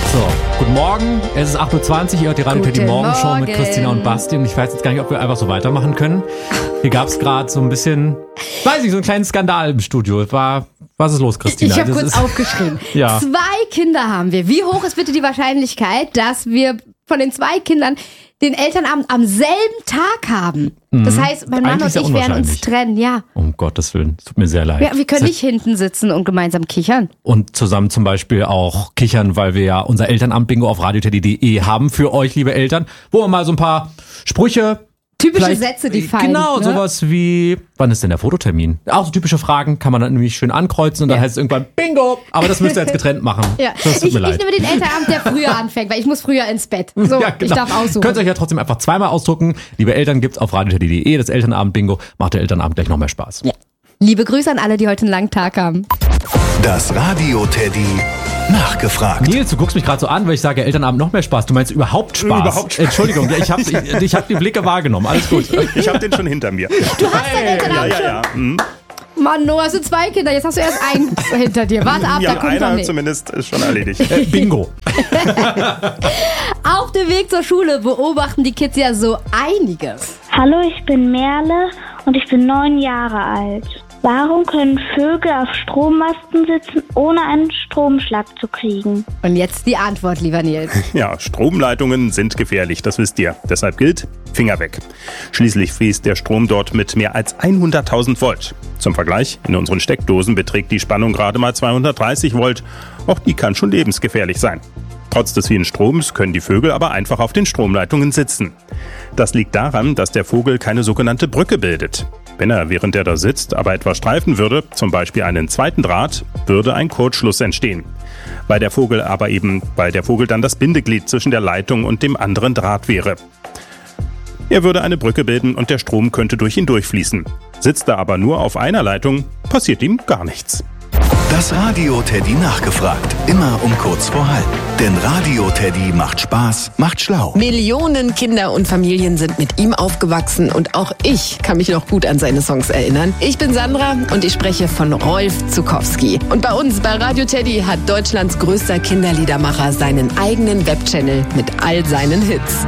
So, guten Morgen, es ist 8.20 Uhr, ihr hört die Radio Teddy Morgenshow mit Christina und Basti und ich weiß jetzt gar nicht, ob wir einfach so weitermachen können. Hier gab es gerade so ein bisschen, weiß ich, so einen kleinen Skandal im Studio. Was ist los, Christina? Ich habe kurz aufgeschrieben. Ja. 2 Kinder haben wir. Wie hoch ist bitte die Wahrscheinlichkeit, dass wir von den 2 Kindern den Elternabend am selben Tag haben? Das heißt, mein Mann und ich werden uns trennen, ja. Um Gottes Willen, es tut mir sehr leid. Ja, wir können nicht hinten sitzen und gemeinsam kichern. Und zusammen zum Beispiel auch kichern, weil wir ja unser Elternabend-Bingo auf radioteddy.de haben für euch, liebe Eltern, wo wir mal so ein paar Sprüche... Typische Sätze, die fallen. Genau, ne? Sowas wie, wann ist denn der Fototermin? Auch so typische Fragen kann man dann nämlich schön ankreuzen und dann heißt es irgendwann Bingo. Aber das müsst ihr jetzt getrennt machen. Ja. Das tut mir leid. Ich nehme den Elternabend, der früher anfängt, weil ich muss früher ins Bett. So, ja, genau. Ich darf aussuchen. Könnt ihr euch ja trotzdem einfach zweimal ausdrucken. Liebe Eltern, gibt's auf radioteddy.de, das Elternabend-Bingo. Macht der Elternabend gleich noch mehr Spaß. Ja. Liebe Grüße an alle, die heute einen langen Tag haben. Das Radio Teddy nachgefragt. Nils, du guckst mich gerade so an, weil ich sage, Elternabend noch mehr Spaß. Du meinst überhaupt Spaß? Überhaupt Spaß. Entschuldigung, ich hab die Blicke wahrgenommen. Alles gut. Ich habe den schon hinter mir. Du hast deinen Elternabend schon. Ja. Mann, Noah, hast du 2 Kinder, jetzt hast du erst einen hinter dir. Warte ab, Ja, da kommt einer noch nicht. zumindest ist schon erledigt. Bingo. Auf dem Weg zur Schule beobachten die Kids ja so einiges. Hallo, ich bin Merle und ich bin 9 Jahre alt. Warum können Vögel auf Strommasten sitzen, ohne einen Stromschlag zu kriegen? Und jetzt die Antwort, lieber Nils. Ja, Stromleitungen sind gefährlich, das wisst ihr. Deshalb gilt, Finger weg. Schließlich fließt der Strom dort mit mehr als 100.000 Volt. Zum Vergleich, in unseren Steckdosen beträgt die Spannung gerade mal 230 Volt. Auch die kann schon lebensgefährlich sein. Trotz des vielen Stroms können die Vögel aber einfach auf den Stromleitungen sitzen. Das liegt daran, dass der Vogel keine sogenannte Brücke bildet. Wenn er, während er da sitzt, aber etwas streifen würde, zum Beispiel einen zweiten Draht, würde ein Kurzschluss entstehen. Weil der Vogel dann das Bindeglied zwischen der Leitung und dem anderen Draht wäre. Er würde eine Brücke bilden und der Strom könnte durch ihn durchfließen. Sitzt er aber nur auf einer Leitung, passiert ihm gar nichts. Das Radio Teddy nachgefragt. Immer um kurz vor halb. Denn Radio Teddy macht Spaß, macht schlau. Millionen Kinder und Familien sind mit ihm aufgewachsen und auch ich kann mich noch gut an seine Songs erinnern. Ich bin Sandra und ich spreche von Rolf Zuckowski. Und bei uns, bei Radio Teddy, hat Deutschlands größter Kinderliedermacher seinen eigenen Webchannel mit all seinen Hits.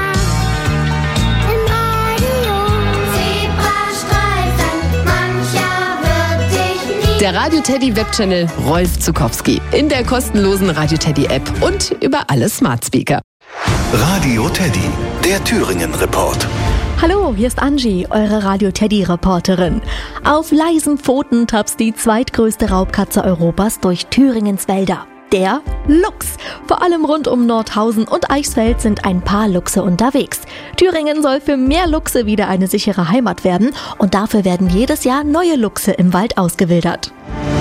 Der Radio Teddy Webchannel Rolf Zuckowski in der kostenlosen Radio Teddy App und über alle Smart Speaker. Radio Teddy, der Thüringen-Report. Hallo, hier ist Angie, eure Radio Teddy Reporterin. Auf leisen Pfoten tapst die zweitgrößte Raubkatze Europas durch Thüringens Wälder. Der Luchs. Vor allem rund um Nordhausen und Eichsfeld sind ein paar Luchse unterwegs. Thüringen soll für mehr Luchse wieder eine sichere Heimat werden und dafür werden jedes Jahr neue Luchse im Wald ausgewildert.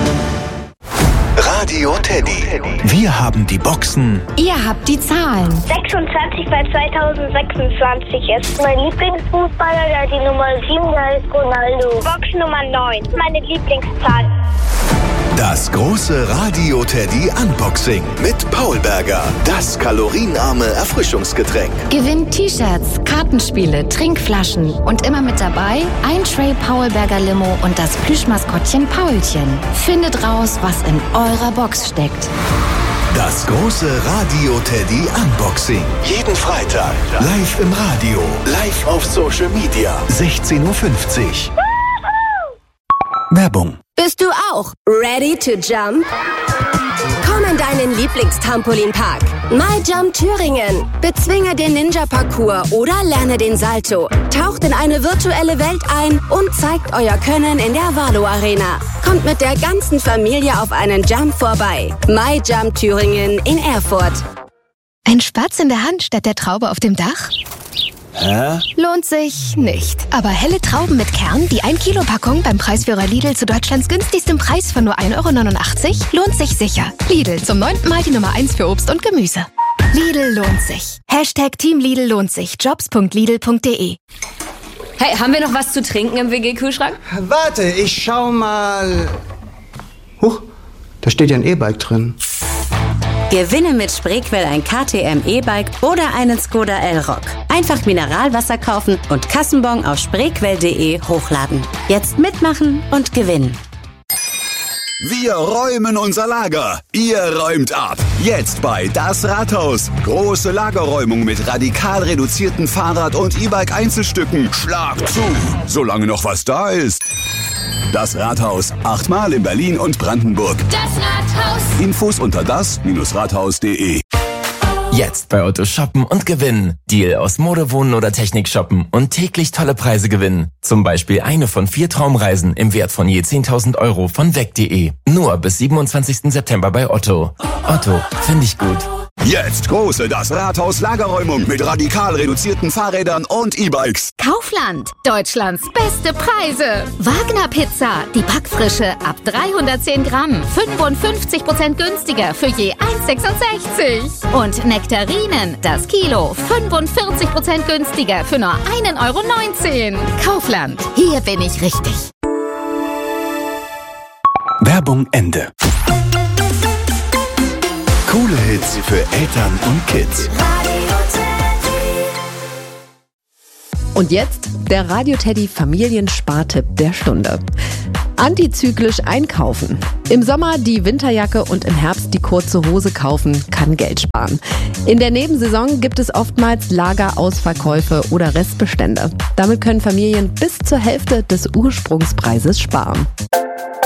Radio Teddy. Wir haben die Boxen. Ihr habt die Zahlen. 26 bei 2026 ist mein Lieblingsfußballer, der die Nummer 7, der ist Ronaldo. Box Nummer 9, meine Lieblingszahl. Das große Radio Teddy Unboxing mit Paul Berger. Das kalorienarme Erfrischungsgetränk. Gewinnt T-Shirts, Kartenspiele, Trinkflaschen und immer mit dabei ein Tray Paul Berger Limo und das Plüschmaskottchen Paulchen. Findet raus, was in eurer Box steckt. Das große Radio Teddy Unboxing. Jeden Freitag. Live im Radio. Live auf Social Media. 16.50 Uhr. Werbung. Bist du auch ready to jump? Komm in deinen Lieblingstrampolinpark. MyJump Thüringen. Bezwinge den Ninja-Parcours oder lerne den Salto. Taucht in eine virtuelle Welt ein und zeigt euer Können in der Valo Arena. Kommt mit der ganzen Familie auf einen Jump vorbei. MyJump Thüringen in Erfurt. Ein Spatz in der Hand statt der Traube auf dem Dach? Hä? Lohnt sich nicht. Aber helle Trauben mit Kern, die 1-Kilo-Packung beim Preisführer Lidl zu Deutschlands günstigstem Preis von nur 1,89 € lohnt sich sicher. Lidl, zum 9. Mal die Nummer 1 für Obst und Gemüse. Lidl lohnt sich. #Team Lidl lohnt sich. Jobs.lidl.de. Hey, haben wir noch was zu trinken im WG-Kühlschrank? Warte, ich schau mal. Huch, da steht ja ein E-Bike drin. Gewinne mit Spreequell ein KTM E-Bike oder einen Skoda Elroq. Einfach Mineralwasser kaufen und Kassenbon auf spreequell.de hochladen. Jetzt mitmachen und gewinnen. Wir räumen unser Lager. Ihr räumt ab. Jetzt bei Das Rathaus. Große Lagerräumung mit radikal reduzierten Fahrrad- und E-Bike-Einzelstücken. Schlag zu, solange noch was da ist. Das Rathaus. 8-mal in Berlin und Brandenburg. Das Rathaus. Infos unter das-rathaus.de. Jetzt bei Otto shoppen und gewinnen. Deal aus Mode, Wohnen oder Technik shoppen und täglich tolle Preise gewinnen. Zum Beispiel eine von 4 Traumreisen im Wert von je 10.000 Euro von weg.de. Nur bis 27. September bei Otto. Otto, finde ich gut. Jetzt große Das Rathaus Lagerräumung mit radikal reduzierten Fahrrädern und E-Bikes. Kaufland, Deutschlands beste Preise. Wagner Pizza, die Backfrische ab 310 Gramm, 55% günstiger für je 1,66. Und Nektarinen, das Kilo, 45% günstiger für nur 1,19 Euro. Kaufland, hier bin ich richtig. Werbung Ende. Coole Hits für Eltern und Kids. Und jetzt der Radio Teddy Familienspartipp der Stunde. Antizyklisch einkaufen. Im Sommer die Winterjacke und im Herbst die kurze Hose kaufen kann Geld sparen. In der Nebensaison gibt es oftmals Lagerausverkäufe oder Restbestände. Damit können Familien bis zur Hälfte des Ursprungspreises sparen.